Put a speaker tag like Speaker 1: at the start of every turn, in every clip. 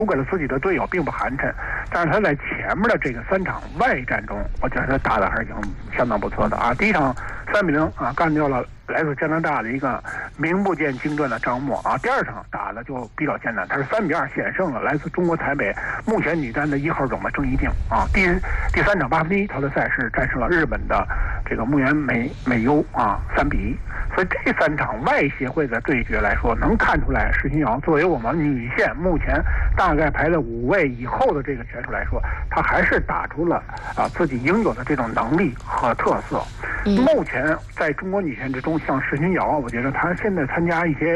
Speaker 1: 输给了自己的队友并不寒碜，但是他在前面的这个3场外战中，我觉得他打的还是相当不错的啊。第一场3-0啊，干掉了来自加拿大的一个名不见经传的张默啊。第2场打的就比较艰难，他是3-2险胜了来自中国台北目前女单的1号种的郑怡静啊。第3场8分之1淘汰赛是战胜了日本的这个木原美优啊3-1。所以这3场外协会的对决来说，能看出来石鑫瑶作为我们女线目前大概排在5位以后的这个选手来说，她还是打出了自己应有的这种能力和特色。目前在中国女线之中，像石鑫瑶，我觉得她现在参加一些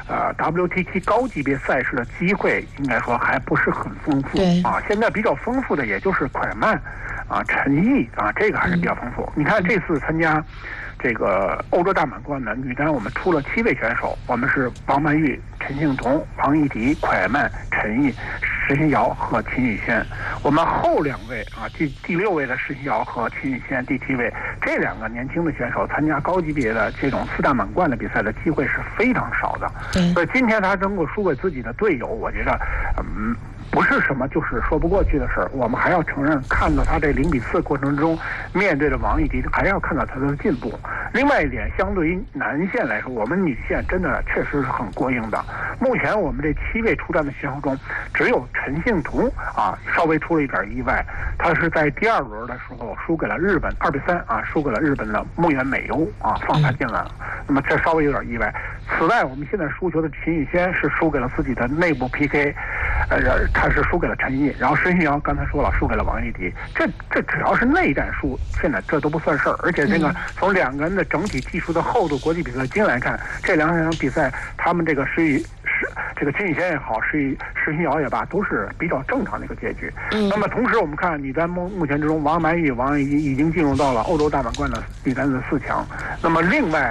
Speaker 1: WTT 高级别赛事的机会，应该说还不是很丰富啊。现在比较丰富的也就是蒯曼啊、陈毅啊，这个还是比较丰富。你看这次参加这个欧洲大满贯的女单，我们出了7位选手，我们是王曼玉、陈幸同、王艺迪、蒯曼、陈毅、石鑫瑶和秦宇轩。我们后2位啊，第6位的石鑫瑶和秦宇轩，第7位，这2个年轻的选手参加高级别的这种4大满贯的比赛的机会是非常少的。所以今天他能够输给自己的队友，我觉得不是什么就是说不过去的事儿。我们还要承认，看到他这0-4过程中面对着王艺迪，还要看到他的进步。另外一点，相对于男线来说，我们女线真的确实是很过硬的。目前我们这7位出战的选手中，只有陈幸同啊稍微出了一点意外，他是在第2轮的时候输给了日本2-3啊，输给了日本的木原美优啊，放他进来了。那么这稍微有点意外。此外，我们现在输球的秦宇轩是输给了自己的内部 PK，他是输给了陈毅，然后石鑫瑶刚才说了输给了王艺迪，这只要是内战输，现在这都不算事儿。而且这个从2个人的整体技术的厚度、国际比赛经验来看，这2场比赛他们这个这个秦宇轩也好，石鑫瑶也罢，都是比较正常的一个结局。那么同时我们看女单目前之中，王曼玉、王艺迪已经进入到了欧洲大满贯的女单的4强。那么另外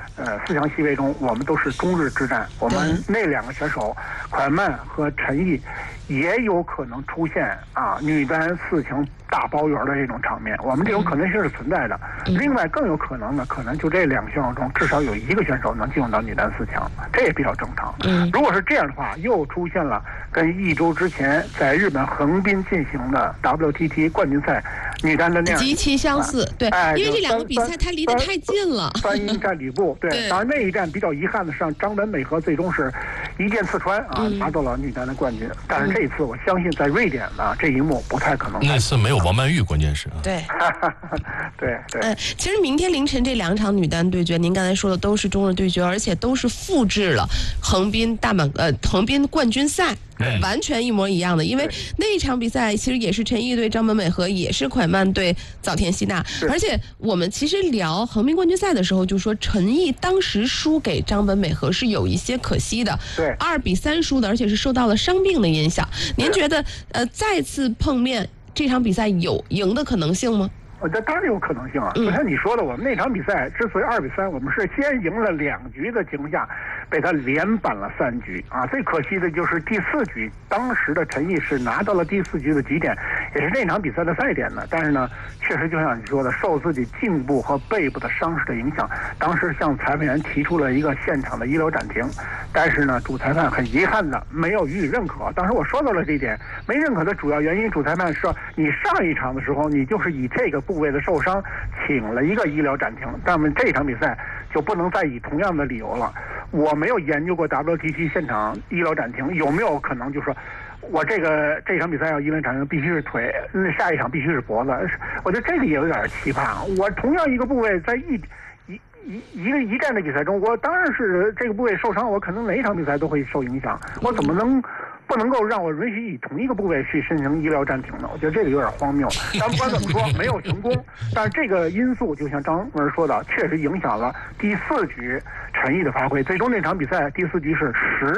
Speaker 1: 4强席位中，我们都是中日之战，我们那2个选手蒯曼和陈毅也有可能出现女单4强大包圆的这种场面，我们这种可能性是存在的。另外更有可能的，可能就这2个选手中至少有1个选手能进入到女单4强，这也比较正常。如果是这样的话，又出现了跟1周之前在日本横滨进行的 WTT 冠军赛女单的那样
Speaker 2: 极其相似。对，因为这2个比赛它离得太近了。
Speaker 1: 3英战吕布，对，当然那一战比较遗憾的是，张本美和最终是一箭刺穿拿到了女单的冠军。但是这一次，我相信在瑞典呢，这一幕不太可能。
Speaker 3: 那次没有王曼玉，关键是
Speaker 2: 对，
Speaker 1: 对。
Speaker 2: 其实明天凌晨这2场女单对决，您刚才说的都是中日对决，而且都是复制了横滨冠军赛。完全一模一样的，因为那一场比赛其实也是陈毅对张本美和，也是蒯曼对早田希娜。而且我们其实聊横滨冠军赛的时候，就说陈毅当时输给张本美和是有一些可惜的，
Speaker 1: 对
Speaker 2: 2-3输的，而且是受到了伤病的影响。您觉得再次碰面这场比赛有赢的可能性吗？
Speaker 1: 这当然有可能性啊！就像你说的，我们那场比赛之所以2-3，我们是先赢了2局的情况下，被他连扳了3局啊！最可惜的就是第4局，当时的陈毅是拿到了第4局的几点，也是这场比赛的赛点呢。但是呢，确实就像你说的，受自己颈部和背部的伤势的影响，当时向裁判员提出了一个现场的医疗暂停，但是呢，主裁判很遗憾的没有予以认可。当时我说到了这一点，没认可的主要原因，主裁判说你上一场的时候，你就是以这个部位的受伤请了一个医疗暂停，但是这场比赛就不能再以同样的理由了。我没有研究过 WTT 现场医疗暂停有没有可能，就说我这场比赛要医疗暂停必须是腿，下一场必须是脖子。我觉得这个也有点奇葩。我同样一个部位在一战的比赛中，我当然是这个部位受伤，我可能哪一场比赛都会受影响。我怎么不能够让我允许以同一个部位去申请医疗暂停呢？我觉得这个有点荒谬。但不管怎么说，没有成功。但是这个因素就像张文说的，确实影响了第4局陈毅的发挥。最终那场比赛第4局是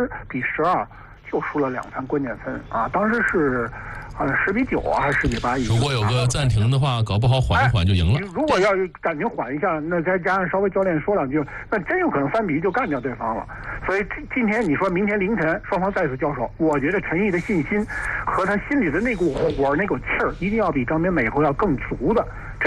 Speaker 1: 10-12，就输了2盘关键分啊！当时是10-9还是10-8？
Speaker 3: 如果有个暂停的话，搞不好缓一缓就赢了。
Speaker 1: 如果要暂停缓一下，那再加上稍微教练说2句，那真有可能3-1就干掉对方了。所以今天你说明天凌晨双方再次交手，我觉得陈毅的信心和他心里的那股火、那股气儿，一定要比张本美和要更足的。这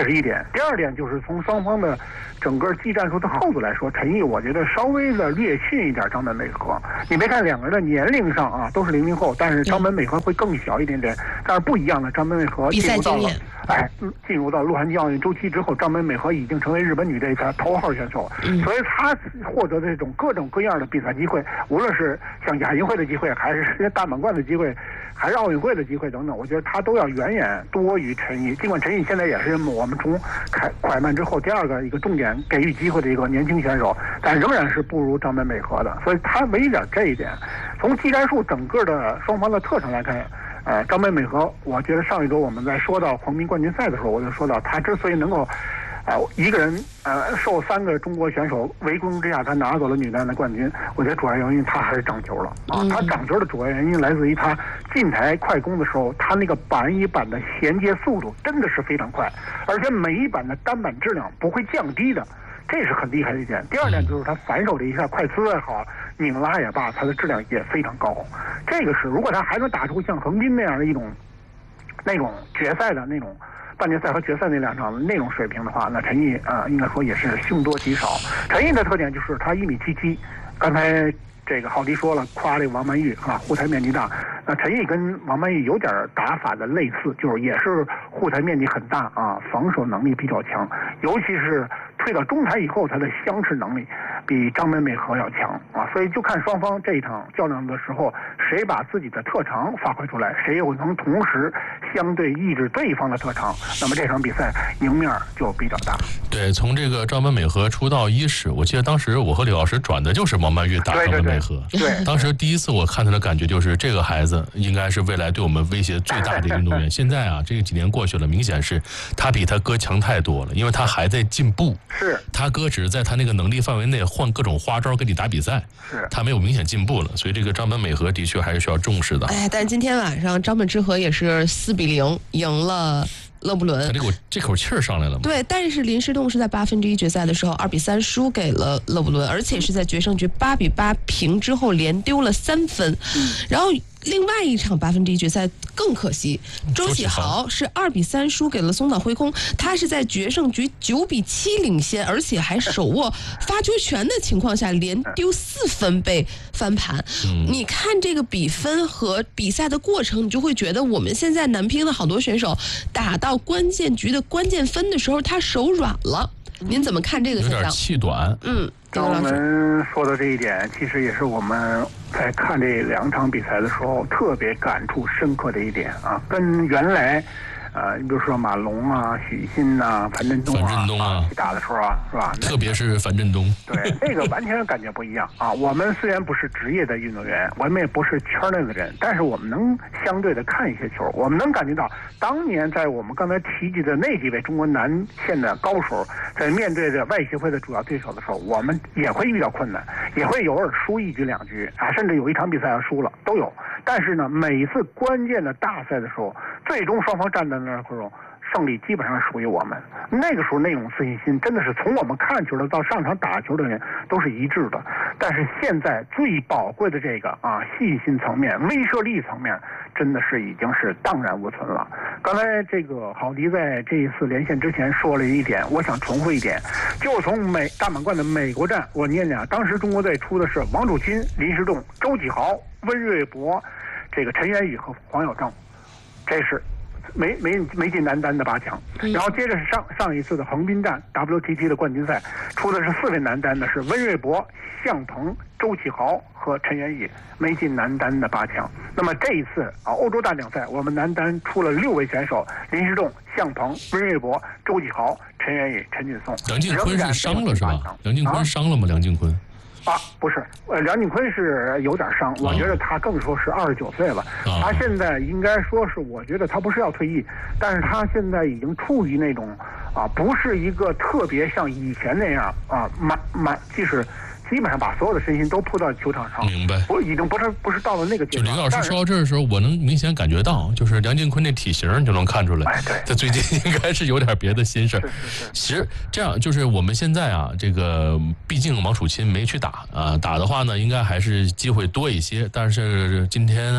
Speaker 1: 这是一点。第二点就是从双方的整个技战术的厚度来说，陈毅我觉得稍微的略逊一点张本美和。你别看两个人的年龄上啊都是00后，但是张本美和会更小一点点。但是不一样的，张本美和进入到洛杉矶奥运周期之后，张本美和已经成为日本女队的头号选手，所以她获得这种各种各样的比赛机会，无论是像亚运会的机会，还是大满贯的机会，还是奥运会的机会等等，我觉得她都要远远多于陈毅。尽管陈毅现在也是我们从快慢之后第二个一个重点给予机会的一个年轻选手，但仍然是不如张本美和的，所以他围着这一点，从技战术整个的双方的特长来看。张本美和，我觉得上一周我们在说到横滨冠军赛的时候，我就说到他之所以能够，一个人受3个中国选手围攻之下，他拿走了女单的冠军。我觉得主要原因他还是掌球了啊，他掌球的主要原因来自于他近台快攻的时候，他那个板与板的衔接速度真的是非常快，而且每一板的单板质量不会降低的。这是很厉害的一点。第二点就是他反手的一下快呲也好，拧拉也罢，他的质量也非常高。这个是如果他还能打出像横滨那样的那种决赛的那种半决赛和决赛那2场那种水平的话，那陈毅应该说也是凶多吉少。陈毅的特点就是他1.77米，刚才这个郝迪说了，夸这个王曼玉啊，护台面积大。那陈毅跟王曼玉有点打法的类似，就是也是护台面积很大啊，防守能力比较强，尤其是退到中台以后，他的相持能力比张本美和要强啊。所以就看双方这一场较量的时候，谁把自己的特长发挥出来，谁又能同时相对抑制对方的特长，那么这场比赛赢面就比较大。
Speaker 3: 对，从这个张本美和出道伊始，我记得当时我和李老师转的就是王曼玉打张本美和。
Speaker 1: 对，
Speaker 3: 当时第一次我看他的感觉就是这个孩子应该是未来对我们威胁最大的运动员。现在啊，这几年过去了，明显是他比他哥强太多了，因为他还在进步。
Speaker 1: 是，
Speaker 3: 他哥只是在他那个能力范围内换各种花招跟你打比赛，
Speaker 1: 是他
Speaker 3: 没有明显进步了。所以这个张本美和的确还是需要重视的。
Speaker 2: 但今天晚上张本智和也是4-0赢了勒布伦，
Speaker 3: 这口气儿上来了吗？
Speaker 2: 对，但是林诗栋是在1/8决赛的时候2-3输给了勒布伦，而且是在决胜局8-8平之后连丢了3分。然后另外一场1/8决赛更可惜，周启豪是2-3输给了松岛辉空，他是在决胜局9-7领先，而且还手握发球权的情况下连丢4分被翻盘。你看这个比分和比赛的过程，你就会觉得我们现在男乒的好多选手打到关键局的关键分的时候，他手软了。您怎么看这个现象？
Speaker 3: 有点气短。
Speaker 1: 我们说的这一点，其实也是我们在看这2场比赛的时候特别感触深刻的一点啊，跟原来。你比如说马龙啊、许昕呐、樊振东去打的时候啊，是吧？
Speaker 3: 特别是樊振东，
Speaker 1: 对，那个完全感觉不一样啊。我们虽然不是职业的运动员，我们也不是圈内的人，但是我们能相对的看一些球，我们能感觉到当年在我们刚才提及的那几位中国男线的高手，在面对着外协会的主要对手的时候，我们也会遇到困难，也会偶尔输1局2局啊，甚至有一场比赛要输了都有。但是呢，每一次关键的大赛的时候，最终双方站在那儿时候，胜利基本上属于我们。那个时候那种自信心真的是从我们看球的到上场打球的人都是一致的。但是现在最宝贵的这个信心层面、威慑力层面，真的是已经是荡然无存了。刚才这个郝迪在这一次连线之前说了一点，我想重复一点，就从大满贯的美国站，我念念，当时中国队出的是王楚钦、林诗栋、周启豪、温瑞博、这个陈元宇和黄晓正，这是没进男单的8强。然后接着是上一次的横滨站 WTT 的冠军赛，出的是4位男单的，是温瑞博、向鹏、周启豪和陈元宇，没进男单的8强。那么这一次欧洲大奖赛，我们男单出了6位选手：林诗栋、向鹏、温瑞博、周启豪、陈元宇、陈俊颂。
Speaker 3: 梁靖昆是伤了是吧？梁靖昆伤了吗？梁靖昆。
Speaker 1: 不是，梁靖昆是有点伤，我觉得他更说是29岁了。他现在应该说是，我觉得他不是要退役，但是他现在已经处于那种不是一个特别像以前那样即使基本上把所有的身心都扑到球场上。
Speaker 3: 明白。
Speaker 1: 已经不是到了那个阶段。
Speaker 3: 就林老师说到这儿的时候，我能明显感觉到，就是梁靖昆那体型你就能看出来，
Speaker 1: 对，
Speaker 3: 他最近应该是有点别的心事儿。其实这样，就是我们现在这个毕竟王楚钦没去打的话呢，应该还是机会多一些。但是今天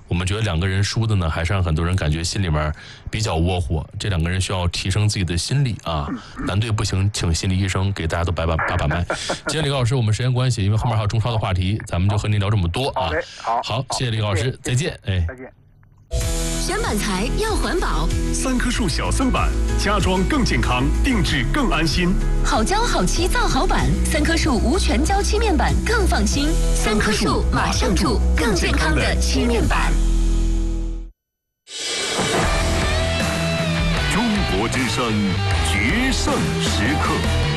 Speaker 3: 我们觉得两个人输的呢，还是让很多人感觉心里面比较窝火。这两个人需要提升自己的心理啊，男队不行，请心理医生给大家都把脉。今天李高老师，我们时间关系，因为后面还有中超的话题，咱们就和您聊这么多啊。好，谢谢李高老师，再见。
Speaker 1: 再见。
Speaker 4: 选板材要环保
Speaker 5: ，3棵树小森板，家装更健康，定制更安心。
Speaker 4: 好胶好漆造好板，3棵树无全胶漆面板更放心。3棵树马上住更健康的漆面板。
Speaker 5: 中国之声决胜时刻。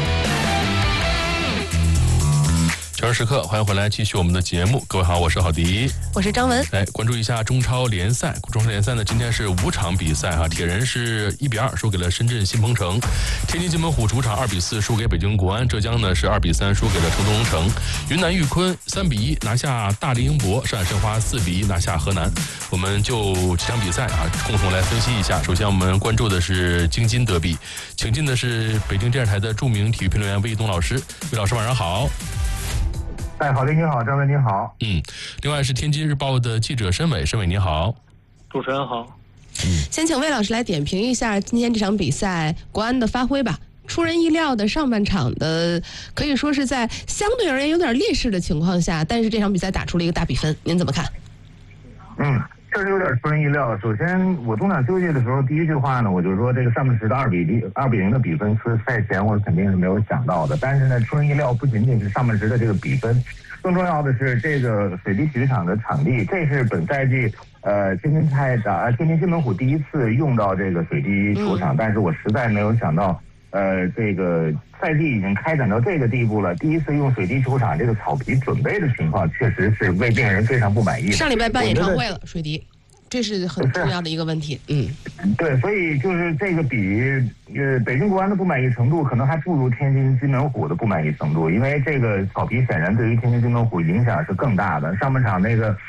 Speaker 3: 决胜时刻，欢迎回来，继续我们的节目。各位好，我是郝迪，
Speaker 2: 我是张文。
Speaker 3: 来关注一下中超联赛。中超联赛呢，今天是5场比赛哈。铁人是1-2输给了深圳新鹏城，天津津门虎主场2-4输给北京国安，浙江呢是2-3输给了成都龙城，云南玉坤3-1拿下大连英博，上海申花4-1拿下河南。我们就几场比赛啊，共同来分析一下。首先我们关注的是京津德比，请进的是北京电视台的著名体育评论员魏一东老师。魏老师晚上好。
Speaker 6: 郝林你好，张文你好。
Speaker 3: 另外是天津日报的记者申伟你好。
Speaker 7: 主持人好。
Speaker 2: 先请魏老师来点评一下今天这场比赛国安的发挥吧。出人意料的上半场的，可以说是在相对而言有点劣势的情况下，但是这场比赛打出了一个大比分，您怎么看？
Speaker 6: 确实有点出人意料。首先，我中场休息的时候，第一句话呢，我就说这个上半时的2-0的比分是赛前我肯定是没有想到的。但是呢，出人意料不仅仅是上半时的这个比分，更重要的是这个水滴体育场的场地。这是本赛季天津津门虎第一次用到这个水滴球场，但是我实在没有想到，这个赛季已经开展到这个地步了，第一次用水滴球场这个草皮准备的情况，确实是为令人非常不满意的。
Speaker 2: 上礼拜办演唱会了，水滴，这是很重要的一个问题。
Speaker 6: 对，所以就是这个比北京国安的不满意程度，可能还不如天津津门虎的不满意程度，因为这个草皮显然对于天津津门虎影响是更大的。上半场那个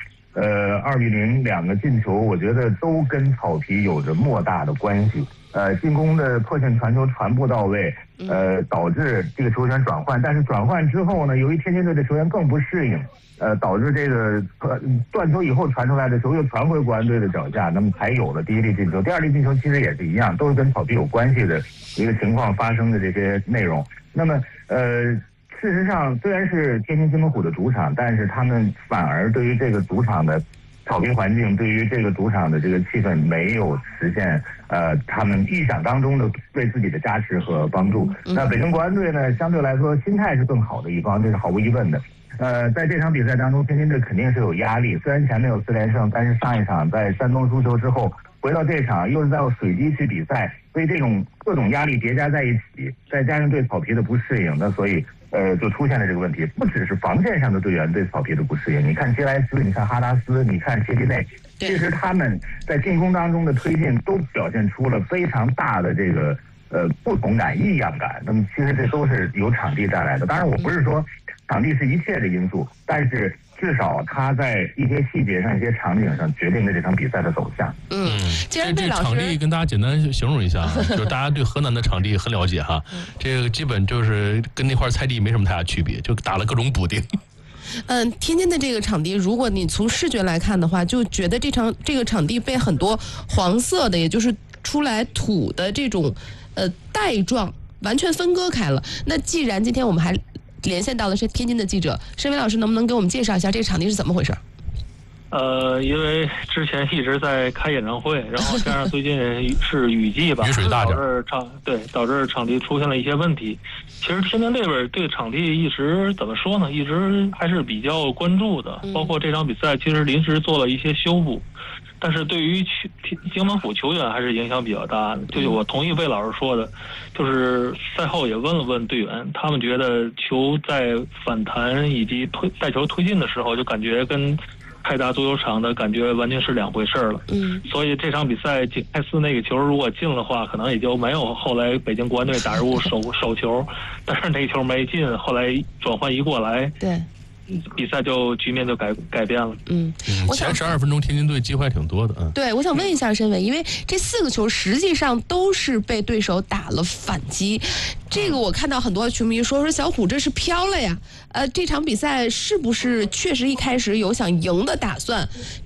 Speaker 6: 2-0两个进球，我觉得都跟草皮有着莫大的关系。进攻的破线传球传不到位，导致这个球权转换，但是转换之后呢，由于天津队的球员更不适应，导致这个断球以后传出来的球又传回国安队的脚下，那么才有了第一粒进球。第二粒进球其实也是一样，都是跟草皮有关系的一个情况发生的这些内容。那么事实上虽然是天津津门虎的主场，但是他们反而对于这个主场的草坪环境，对于这个主场的这个气氛没有实现他们预想当中的对自己的加持和帮助。那北京国安队呢，相对来说心态是更好的一方，这是毫无疑问的。在这场比赛当中，天津队肯定是有压力，虽然前面有4连胜，但是上一场在山东输球之后，回到这场又是在水滴去比赛，所以这种各种压力叠加在一起，再加上对草皮的不适应，那所以就出现了这个问题。不只是防线上的队员对草皮的不适应，你看杰莱斯，你看哈达斯，你看切蒂内，其实他们在进攻当中的推进都表现出了非常大的这个不同感、异样感。那么其实这都是由场地带来的。当然我不是说场地是一切的因素，但是至少他在一些细节上、一些场景上决定了这场比赛的走向。
Speaker 3: 这场地跟大家简单形容一下啊，就是大家对河南的场地很了解哈，这个基本就是跟那块菜地没什么太大区别，就打了各种补丁。
Speaker 2: 天津的这个场地，如果你从视觉来看的话，就觉得这个场地被很多黄色的，也就是出来土的这种带状完全分割开了。那既然今天我们还连线到的是天津的记者申伟老师，能不能给我们介绍一下这个场地是怎么回事？
Speaker 7: 因为之前一直在开演唱会，然后加上最近是雨季吧，
Speaker 3: 雨水大点，
Speaker 7: 导致场地出现了一些问题。其实天津这边对场地一直怎么说呢？一直还是比较关注的，包括这场比赛其实临时做了一些修补。但是对于津门虎球员还是影响比较大的，就是我同意魏老师说的，就是赛后也问了问队员，他们觉得球在反弹以及带球推进的时候，就感觉跟泰达足球场的感觉完全是两回事了。所以这场比赛景泰斯那个球如果进的话，可能也就没有后来北京国安队打入首球，但是那球没进，后来转换一过来，
Speaker 2: 对。
Speaker 7: 比赛局面就改变了。
Speaker 3: 前12分钟天津队机会还挺多的。
Speaker 2: 对，我想问一下申伟，因为这4个球实际上都是被对手打了反击，这个我看到很多球迷说小虎这是飘了呀。这场比赛是不是确实一开始有想赢的打算？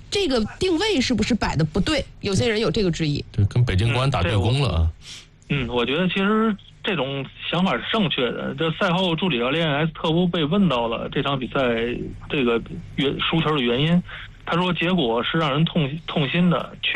Speaker 2: 这个定位是不是摆的不对？有些人有这个质疑。
Speaker 3: 对，跟北京国安打对攻了啊。
Speaker 7: 我觉得其实这种想法是正确的。这赛后助理教练埃斯特乌被问到了这场比赛这个输球的原因，他说结果是让人痛心的，确